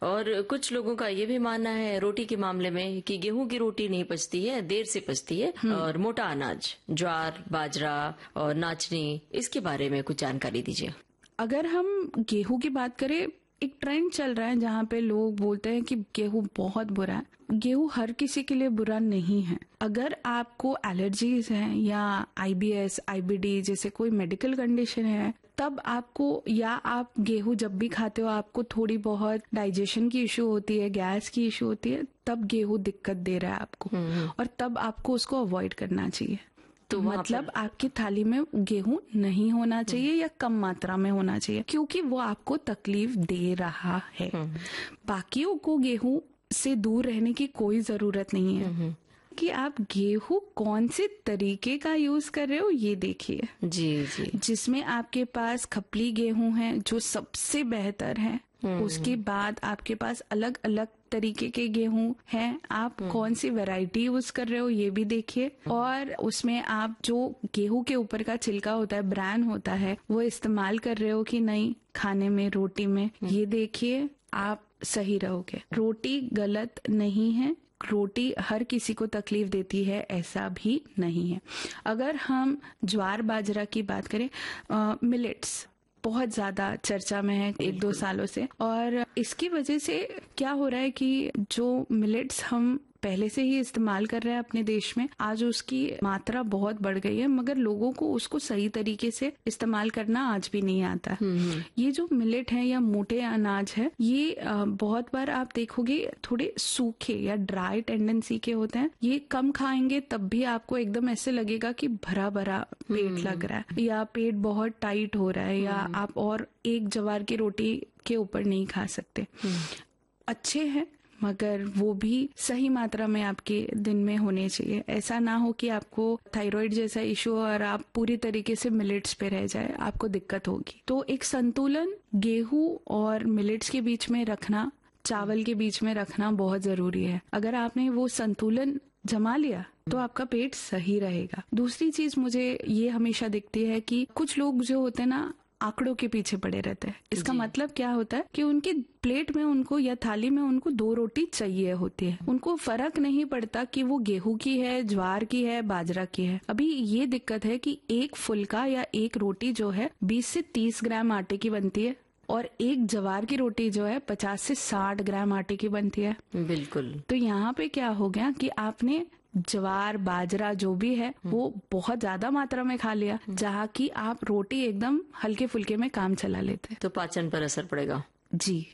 और कुछ लोगों का ये भी मानना है रोटी के मामले में कि गेहूं की रोटी नहीं पचती है, देर से पचती है। और मोटा अनाज, ज्वार, बाजरा और नाचनी, इसके बारे में कुछ जानकारी दीजिए। अगर हम गेहूं की बात करें, एक ट्रेंड चल रहा है जहाँ पे लोग बोलते हैं कि गेहूं बहुत बुरा है। गेहूं हर किसी के लिए बुरा नहीं है। अगर आपको एलर्जीज हैं या IBS, IBD जैसे कोई मेडिकल कंडीशन है, तब आपको, या आप गेहूं जब भी खाते हो आपको थोड़ी बहुत डाइजेशन की इश्यू होती है, गैस की इश्यू होती है, तब गेहूं दिक्कत दे रहा है आपको, और तब आपको उसको अवॉइड करना चाहिए। तो मतलब आपकी थाली में गेहूं नहीं होना चाहिए या कम मात्रा में होना चाहिए, क्योंकि वो आपको तकलीफ दे रहा है। बाकियों को गेहूं से दूर रहने की कोई जरूरत नहीं है। कि आप गेहूं कौन से तरीके का यूज कर रहे हो ये देखिए। जी। जिसमें आपके पास खपली गेहूं है जो सबसे बेहतर है, उसके बाद आपके पास अलग अलग तरीके के गेहूं हैं, आप कौन सी वैरायटी यूज कर रहे हो ये भी देखिए। और उसमें आप जो गेहूं के ऊपर का छिलका होता है, ब्रान होता है, वो इस्तेमाल कर रहे हो कि नहीं खाने में, रोटी में, ये देखिए, आप सही रहोगे। रोटी गलत नहीं है, रोटी हर किसी को तकलीफ देती है ऐसा भी नहीं है। अगर हम ज्वार बाजरा की बात करें, मिलेट्स बहुत ज्यादा चर्चा में है 1-2 सालों से, और इसकी वजह से क्या हो रहा है कि जो मिलेट्स हम पहले से ही इस्तेमाल कर रहे हैं अपने देश में, आज उसकी मात्रा बहुत बढ़ गई है, मगर लोगों को उसको सही तरीके से इस्तेमाल करना आज भी नहीं आता। ये जो मिलेट है या मोटे अनाज है, ये बहुत बार आप देखोगे थोड़े सूखे या ड्राई टेंडेंसी के होते हैं। ये कम खाएंगे तब भी आपको एकदम ऐसे लगेगा कि भरा भरा पेट लग रहा है, या पेट बहुत टाइट हो रहा है, या आप और एक ज्वार की रोटी के ऊपर नहीं खा सकते। अच्छे हैं, मगर वो भी सही मात्रा में आपके दिन में होने चाहिए। ऐसा ना हो कि आपको थायराइड जैसा इश्यू और आप पूरी तरीके से मिलेट्स पे रह जाए, आपको दिक्कत होगी। तो एक संतुलन गेहूं और मिलेट्स के बीच में रखना, चावल के बीच में रखना बहुत जरूरी है। अगर आपने वो संतुलन जमा लिया तो आपका पेट सही रहेगा। दूसरी चीज मुझे ये हमेशा दिखती है कि कुछ लोग जो होते हैं ना, आंकड़ों के पीछे पड़े रहते हैं। इसका मतलब क्या होता है कि उनके प्लेट में उनको या थाली में उनको 2 रोटी चाहिए होती है। उनको फर्क नहीं पड़ता कि वो गेहूं की है, ज्वार की है, बाजरा की है। अभी ये दिक्कत है कि एक फुल्का या एक रोटी जो है 20 से 30 ग्राम आटे की बनती है, और एक ज्वार की रोटी जो है 50 से 60 ग्राम आटे की बनती है। बिल्कुल। तो यहाँ पे क्या हो गया कि आपने ज्वार बाजरा जो भी है वो बहुत ज्यादा मात्रा में खा लिया, जहाँ की आप रोटी एकदम हल्के फुल्के में काम चला लेते। तो पाचन पर असर पड़ेगा। जी।